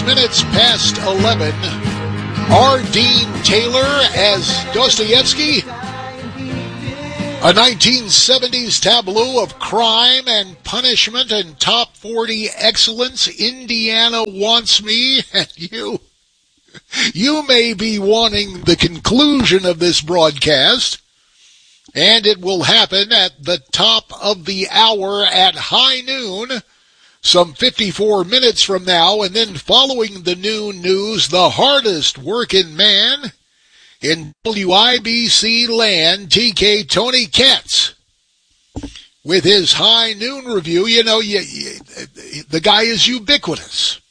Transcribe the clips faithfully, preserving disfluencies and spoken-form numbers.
minutes past eleven. R. Dean Taylor as Dostoevsky. A nineteen seventies tableau of crime and punishment and top forty excellence. Indiana wants me, and you, you may be wanting the conclusion of this broadcast, and it will happen at the top of the hour at high noon, some fifty-four minutes from now, and then following the noon news, the hardest working man in W I B C land, T K Tony Katz, with his high noon review. You know, you, you, the guy is ubiquitous.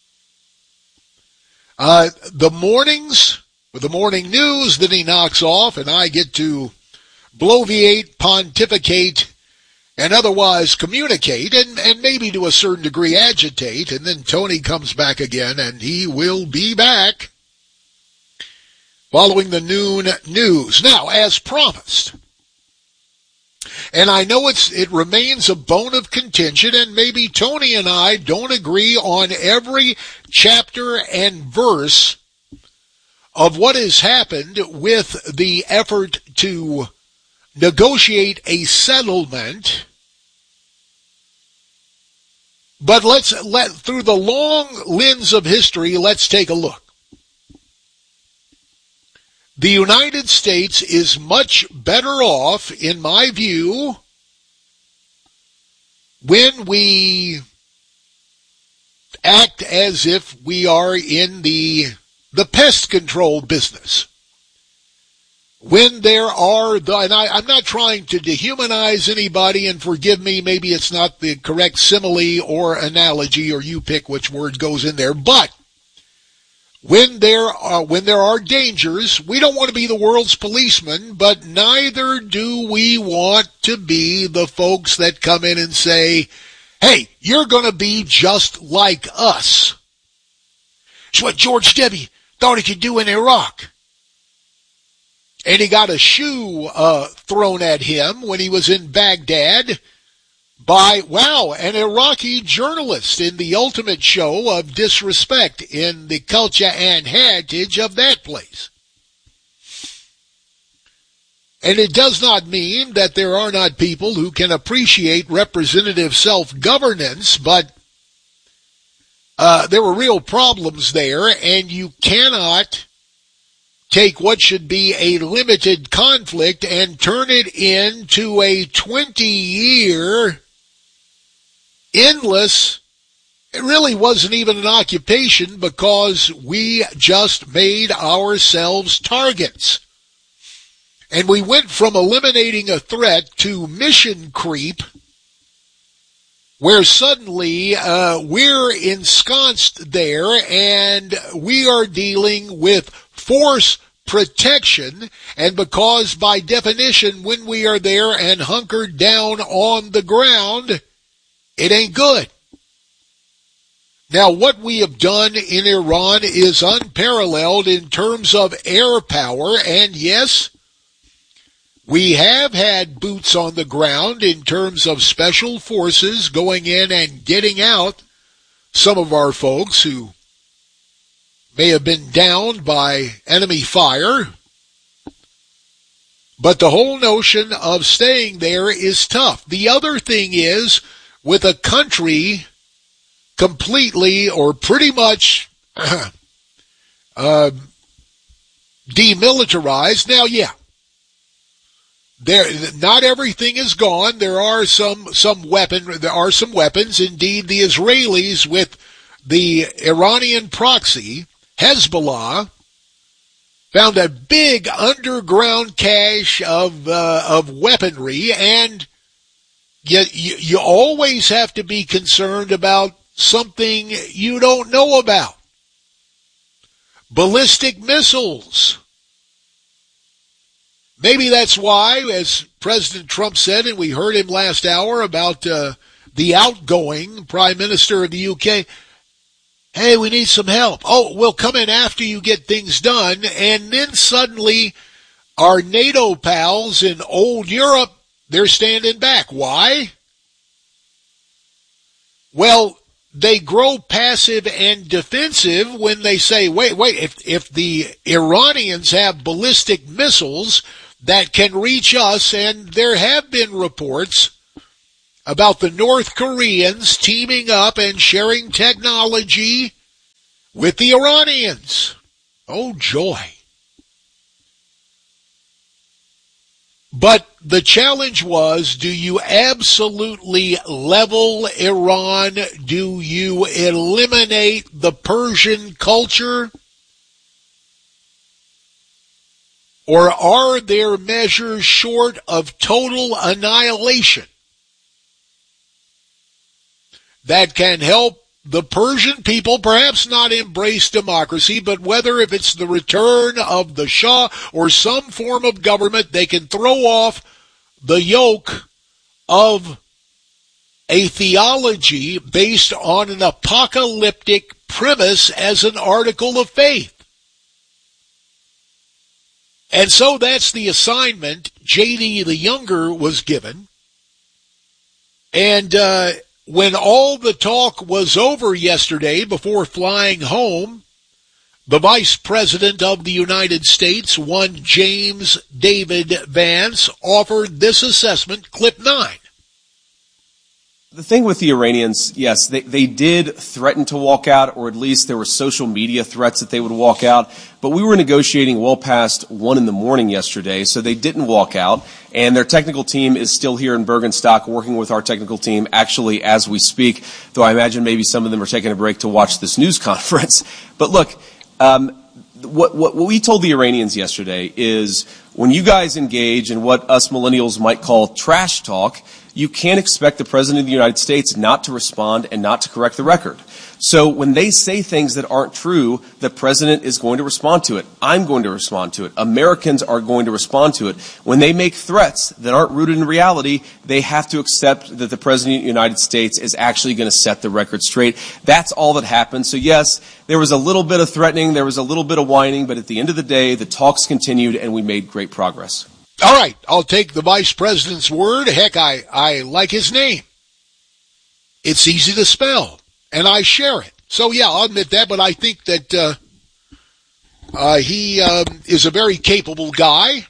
Uh, the mornings, with the morning news that he knocks off, and I get to bloviate, pontificate, and otherwise communicate, and, and maybe to a certain degree agitate, and then Tony comes back again, and he will be back following the noon news. Now, as promised, and I know it's it remains a bone of contention, and maybe Tony and I don't agree on every chapter and verse of what has happened with the effort to negotiate a settlement. But let's let through the long lens of history, let's take a look. The United States is much better off, in my view, when we act as if we are in the, the pest control business. When there are, the, and I, I'm not trying to dehumanize anybody, and forgive me, maybe it's not the correct simile or analogy, or you pick which word goes in there, but when there are, when there are dangers, we don't want to be the world's policeman, but neither do we want to be the folks that come in and say, hey, you're going to be just like us. It's what George W. thought he could do in Iraq. And he got a shoe uh, thrown at him when he was in Baghdad by, wow, an Iraqi journalist in the ultimate show of disrespect in the culture and heritage of that place. And it does not mean that there are not people who can appreciate representative self-governance, but uh, there were real problems there, and you cannot take what should be a limited conflict and turn it into a twenty-year endless. It really wasn't even an occupation because we just made ourselves targets. And we went from eliminating a threat to mission creep, where suddenly uh, we're ensconced there and we are dealing with force protection, and because by definition when we are there and hunkered down on the ground, it ain't good. Now, what we have done in Iran is unparalleled in terms of air power, and yes, we have had boots on the ground in terms of special forces going in and getting out some of our folks who may have been downed by enemy fire. But the whole notion of staying there is tough. The other thing is, with a country completely or pretty much uh, demilitarized, now, yeah, there not everything is gone. There are some some weapon. There are some weapons. Indeed, the Israelis with the Iranian proxy Hezbollah found a big underground cache of uh, of weaponry, and yet you, you always have to be concerned about something you don't know about. Ballistic missiles. Maybe that's why, as President Trump said, and we heard him last hour about uh, the outgoing Prime Minister of the U K, hey, we need some help. Oh, we'll come in after you get things done. And then suddenly our NATO pals in old Europe, they're standing back. Why? Well, they grow passive and defensive when they say, wait, wait, if, if the Iranians have ballistic missiles that can reach us, and there have been reports about the North Koreans teaming up and sharing technology with the Iranians. Oh, joy. But the challenge was, do you absolutely level Iran? Do you eliminate the Persian culture? Or are there measures short of total annihilation that can help the Persian people perhaps not embrace democracy, but whether if it's the return of the Shah or some form of government, they can throw off the yoke of a theology based on an apocalyptic premise as an article of faith. And so that's the assignment J D the Younger was given. And uh, when all the talk was over yesterday before flying home, the Vice President of the United States, one James David Vance, offered this assessment, clip nine. The thing with the Iranians, yes, they, they did threaten to walk out, or at least there were social media threats that they would walk out. But we were negotiating well past one in the morning yesterday, so they didn't walk out. And their technical team is still here in Bergenstock working with our technical team actually as we speak, though I imagine maybe some of them are taking a break to watch this news conference. But look, um, what, what, what we told the Iranians yesterday is when you guys engage in what us millennials might call trash talk, you can't expect the President of the United States not to respond and not to correct the record. So when they say things that aren't true, the President is going to respond to it. I'm going to respond to it. Americans are going to respond to it. When they make threats that aren't rooted in reality, they have to accept that the President of the United States is actually going to set the record straight. That's all that happened. So yes, there was a little bit of threatening, there was a little bit of whining, but at the end of the day, the talks continued and we made great progress. All right, I'll take the Vice President's word. Heck, I, I like his name. It's easy to spell, and I share it. So, yeah, I'll admit that, but I think that uh, uh, he um, is a very capable guy.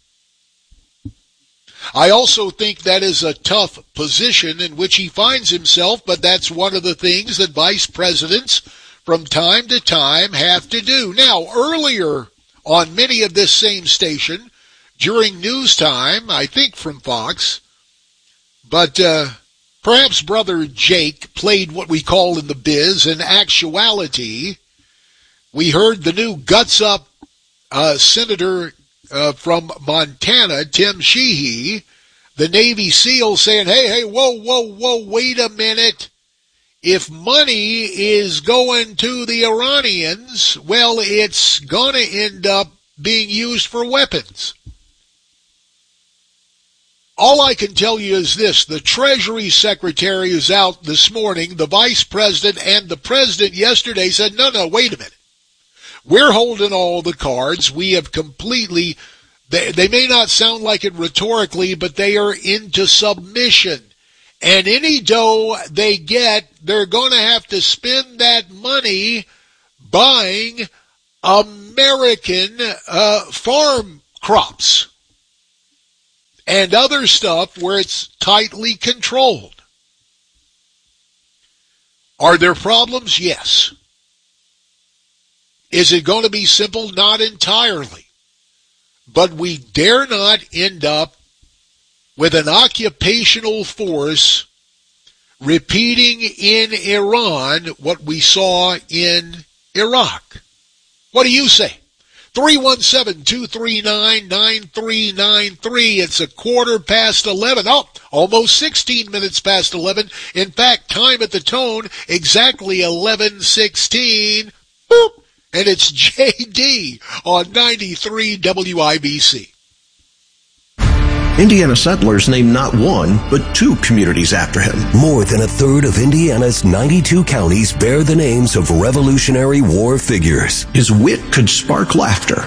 I also think that is a tough position in which he finds himself, but that's one of the things that vice presidents from time to time have to do. Now, earlier on many of this same station, during news time, I think from Fox, but uh, perhaps Brother Jake played what we call in the biz an actuality. We heard the new guts up uh, senator uh, from Montana, Tim Sheehy, the Navy SEAL, saying, hey, hey, whoa, whoa, whoa, wait a minute. If money is going to the Iranians, well, it's going to end up being used for weapons. All I can tell you is this. The Treasury Secretary is out this morning. The Vice President and the President yesterday said, no, no, wait a minute. We're holding all the cards. We have completely, they, they may not sound like it rhetorically, but they are into submission. And any dough they get, they're going to have to spend that money buying American uh, farm crops and other stuff where it's tightly controlled. Are there problems? Yes. Is it going to be simple? Not entirely. But we dare not end up with an occupational force repeating in Iran what we saw in Iraq. What do you say? three one seven, two three nine, nine three nine three. It's a quarter past eleven. Oh, almost sixteen minutes past eleven. In fact, time at the tone, exactly eleven sixteen. Boop. And it's J D on ninety-three W I B C. Indiana settlers named not one, but two communities after him. More than a third of Indiana's ninety-two counties bear the names of Revolutionary War figures. His wit could spark laughter.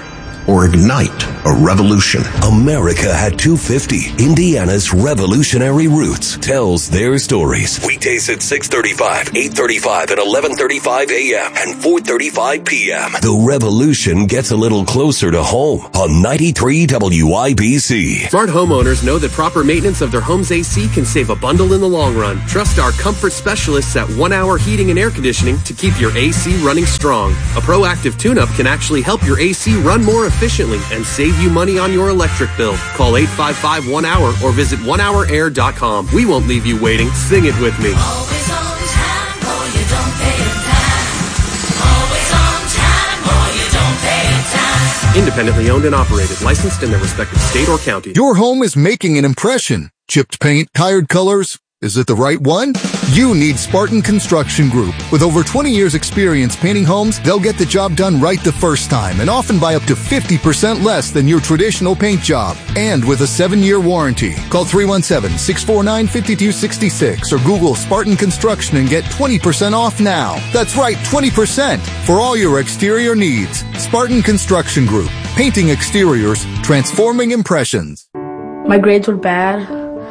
or ignite a revolution? America at two fifty, Indiana's revolutionary roots, tells their stories. Weekdays at six thirty-five, eight thirty-five, and eleven thirty-five a.m. and four thirty-five p.m. The revolution gets a little closer to home on ninety-three W I B C. Smart homeowners know that proper maintenance of their home's A C can save a bundle in the long run. Trust our comfort specialists at One Hour Heating and Air Conditioning to keep your A C running strong. A proactive tune-up can actually help your A C run more efficiently and save you money on your electric bill. Call eight five five, one hour or visit one hour air dot com. We won't leave you waiting. Sing it with me. Always on time or you don't pay it time. Always on time or you don't pay it time. Independently owned and operated, licensed in their respective state or county. Your home is making an impression. Chipped paint, tired colors. Is it the right one? You need Spartan Construction Group. With over twenty years experience painting homes, they'll get the job done right the first time and often by up to fifty percent less than your traditional paint job. And with a seven-year warranty. Call three one seven, six four nine, five two six six or Google Spartan Construction and get twenty percent off now. That's right, twenty percent for all your exterior needs. Spartan Construction Group. Painting exteriors, transforming impressions. My grades were bad.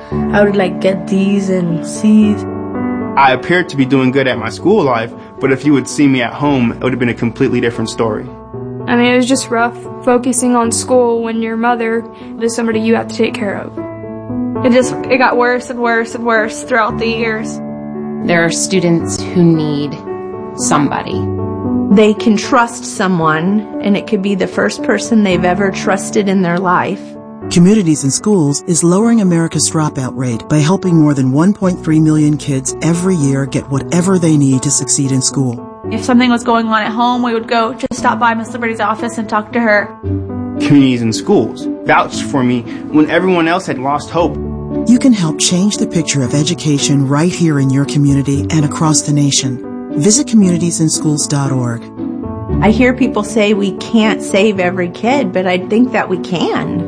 I would like get D's and C's. I appeared to be doing good at my school life, but if you would see me at home, it would have been a completely different story. I mean, it was just rough focusing on school when your mother is somebody you have to take care of. It just, it got worse and worse and worse throughout the years. There are students who need somebody. They can trust someone, and it could be the first person they've ever trusted in their life. Communities in Schools is lowering America's dropout rate by helping more than one point three million kids every year get whatever they need to succeed in school. If something was going on at home, we would go just stop by Miss Liberty's office and talk to her. Communities in Schools vouched for me when everyone else had lost hope. You can help change the picture of education right here in your community and across the nation. Visit communities in schools dot org. I hear people say we can't save every kid, but I think that we can.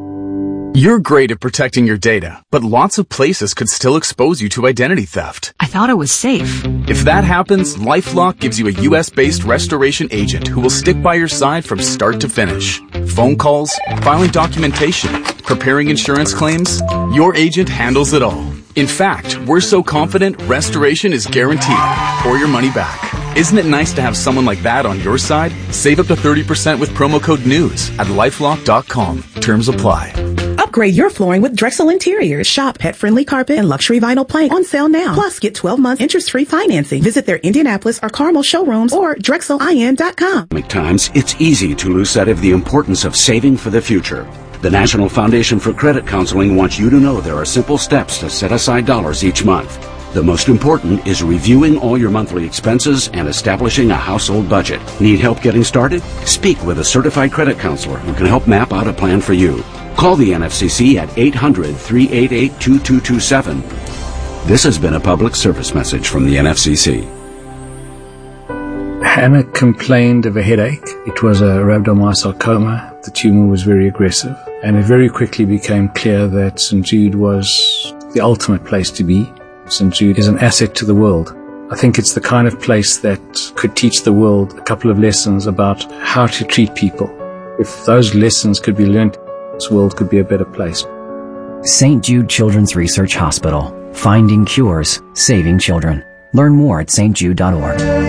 You're great at protecting your data, but lots of places could still expose you to identity theft. I thought it was safe. If that happens, LifeLock gives you a U S-based restoration agent who will stick by your side from start to finish. Phone calls, filing documentation, preparing insurance claims, your agent handles it all. In fact, we're so confident restoration is guaranteed or your money back. Isn't it nice to have someone like that on your side? Save up to thirty percent with promo code NEWS at lifelock dot com. Terms apply. Upgrade your flooring with Drexel Interiors. Shop pet-friendly carpet and luxury vinyl plank on sale now. Plus, get twelve months interest-free financing. Visit their Indianapolis or Carmel showrooms or drexel I N dot com. At times, it's easy to lose sight of the importance of saving for the future. The National Foundation for Credit Counseling wants you to know there are simple steps to set aside dollars each month. The most important is reviewing all your monthly expenses and establishing a household budget. Need help getting started? Speak with a certified credit counselor who can help map out a plan for you. Call the N F C C at eight hundred, three eight eight, two two two seven. This has been a public service message from the N F C C. Hannah complained of a headache. It was a rhabdomyosarcoma. The tumor was very aggressive, and it very quickly became clear that Saint Jude was the ultimate place to be. Saint Jude is an asset to the world. I think it's the kind of place that could teach the world a couple of lessons about how to treat people. If those lessons could be learned, this world could be a better place. Saint Jude Children's Research Hospital. Finding cures, saving children. Learn more at S T jude dot org.